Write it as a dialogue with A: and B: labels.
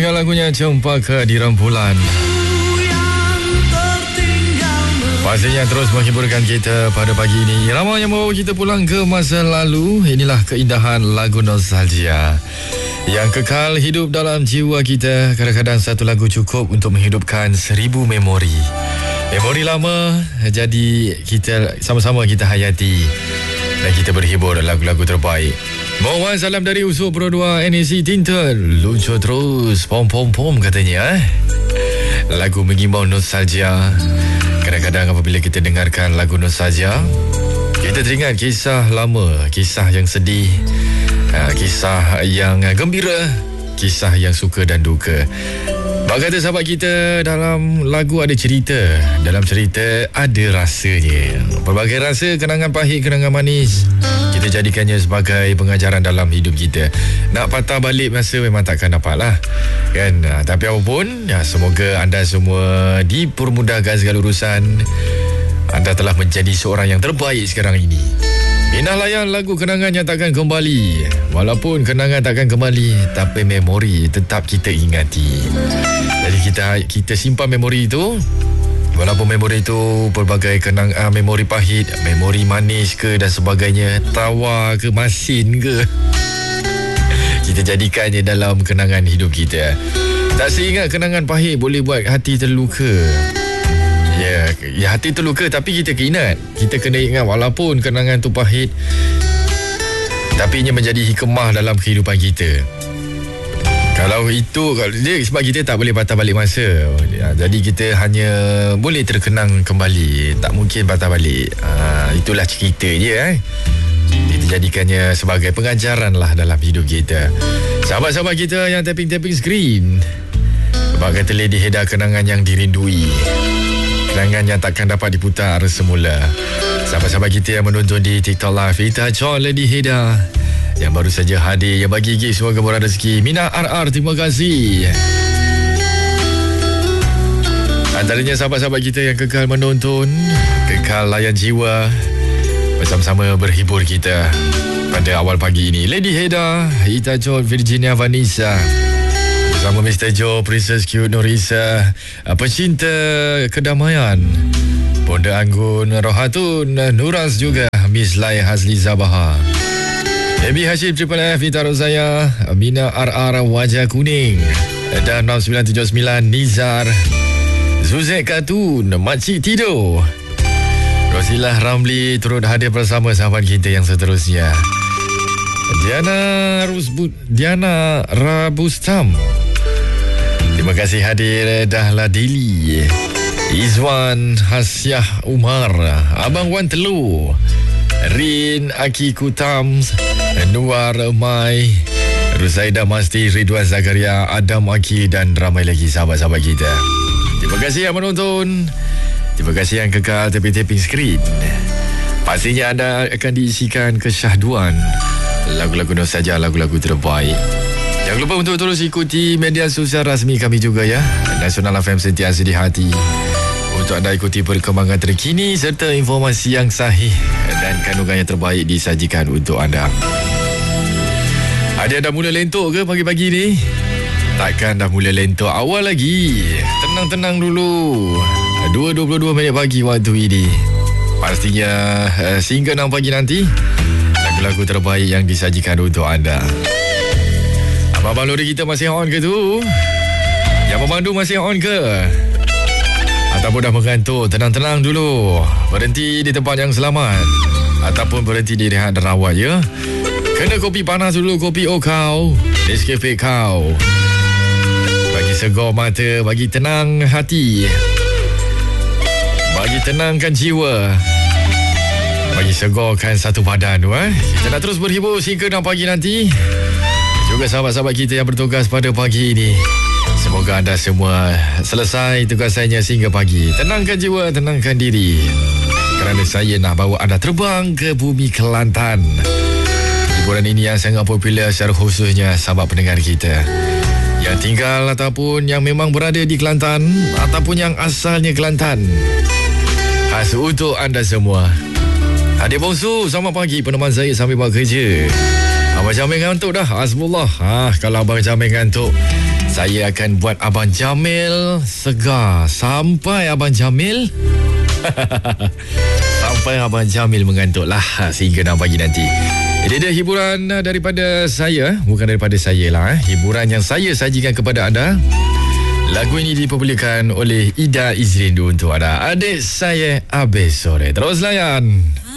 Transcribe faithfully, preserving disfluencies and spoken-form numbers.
A: Dengar lagunya Cempaka di Rembulan. Pastinya terus menghiburkan kita pada pagi ini. Irama yang membawa kita pulang ke masa lalu. Inilah keindahan lagu nostalgia yang kekal hidup dalam jiwa kita. Kadang-kadang satu lagu cukup untuk menghidupkan seribu memori. Memori lama, jadi kita sama-sama kita hayati dan kita berhibur lagu-lagu terbaik. Mohon salam dari usul Pro dua N A C Tinta. Luncur terus, pom-pom-pom katanya. Eh? Lagu mengimbau nostalgia. Kadang-kadang apabila kita dengarkan lagu nostalgia, kita teringat kisah lama, kisah yang sedih, kisah yang gembira, kisah yang suka dan duka. Bak kata sahabat kita, dalam lagu ada cerita, dalam cerita ada rasanya. Pelbagai rasa, kenangan pahit, kenangan manis, kita jadikannya sebagai pengajaran dalam hidup kita. Nak patah balik masa memang takkan dapat lah kan? Tapi apapun, ya, semoga anda semua dipermudahkan segala urusan. Anda telah menjadi seorang yang terbaik sekarang ini. Indah layan lagu kenangan yang takkan kembali. Walaupun kenangan takkan kembali, tapi memori tetap kita ingati. Jadi kita kita simpan memori itu. Walaupun memori itu pelbagai kenangan, memori pahit, memori manis ke dan sebagainya, tawa ke, masin ke, kita jadikannya dalam kenangan hidup kita. Tak seingat kenangan pahit boleh buat hati terluka. Ya, ya, hati terluka tapi kita keingat. Kita kena ingat walaupun kenangan tu pahit, tapi ia menjadi hikmah dalam kehidupan kita. Kalau itu, kalau dia, sebab kita tak boleh patah balik masa, ya, jadi kita hanya boleh terkenang kembali, tak mungkin patah balik. Ha, itulah cerita je eh. Kita jadikannya sebagai pengajaran lah dalam hidup kita. Sahabat-sahabat kita yang tapping-tapping screen, sebab kata Lady Heda, kenangan yang dirindui, kenangan yang takkan dapat diputar semula. Sahabat-sahabat kita yang menonton di TikTok Live, Ita John, Lady Heda yang baru saja hadir, yang bagi gift semoga murah rezeki. Mina R R, terima kasih. Antaranya sahabat-sahabat kita yang kekal menonton, kekal layan jiwa, bersama-sama berhibur kita pada awal pagi ini. Lady Heda, Ita John, Virginia Vanessa, bersama Mister Joe, Princess Cute, Norisa, pecinta kedamaian, Bonda Anggun, Rohatun, Nuras juga, Miss Lai Hazli Zabaha, Ebi Hashim, Triple F, Vita Rozaya, Amina R R, Wajah Kuning, dan enam sembilan tujuh sembilan, Nizar, Zuzek Katun, Makcik Tido, Rosilah Ramli turut hadir bersama sahabat kita yang seterusnya. Diana Rusbut, Diana Rabustam, terima kasih hadir. Dahlah Dili, Izwan Hasyah Umar, Abang Wan Telu, Rin Aki Kutams, Nuar Mai, Rusaida Masti, Ridwan Zakaria, Adam Aki dan ramai lagi sahabat-sahabat kita. Terima kasih yang menonton. Terima kasih yang kekal tapping-tapping screen. Pastinya anda akan diisikan kesyahduan lagu-lagu nostalgia, lagu-lagu terbaik. Jangan lupa untuk terus ikuti media sosial rasmi kami juga ya. Nasional F M sentiasa di hati, untuk anda ikuti perkembangan terkini serta informasi yang sahih dan kandungan yang terbaik disajikan untuk anda. Ada dah mula lentok ke pagi-pagi ni? Takkan dah mula lentok, awal lagi. Tenang-tenang dulu. dua dua puluh dua minit pagi waktu ini. Pastinya uh, sehingga enam pagi nanti, lagu-lagu terbaik yang disajikan untuk anda. Abang-abang lori kita masih on ke tu? Yang memandu masih on ke? Ataupun dah mengantuk? Tenang-tenang dulu. Berhenti di tempat yang selamat, ataupun berhenti di rehat dan rawat ya. Kena kopi panas dulu, kopi O kau, Nescafe kau, bagi segar mata, bagi tenang hati, bagi tenangkan jiwa, bagi segarkan satu badan tu eh. Kita nak terus berhibur sehingga enam pagi nanti. Juga sahabat-sahabat kita yang bertugas pada pagi ini, semoga anda semua selesai tugasannya sehingga pagi. Tenangkan jiwa, tenangkan diri, kerana saya nak bawa anda terbang ke bumi Kelantan. Hiburan ini yang sangat popular, secara khususnya sahabat pendengar kita yang tinggal ataupun yang memang berada di Kelantan, ataupun yang asalnya Kelantan. Khas untuk anda semua. Adik bongsu, selamat pagi peneman saya sambil buat kerja. Abang Jamil ngantuk dah. Hasbullah. Ha, kalau Abang Jamil ngantuk, saya akan buat Abang Jamil segar sampai Abang Jamil sampai Abang Jamil mengantuk lah sehingga enam pagi nanti. Ini dia hiburan daripada saya. Bukan daripada saya lah eh. Hiburan yang saya sajikan kepada anda. Lagu ini dipublikkan oleh Ida Izrindu untuk anda. Adik saya Abis Sore. Terus layan.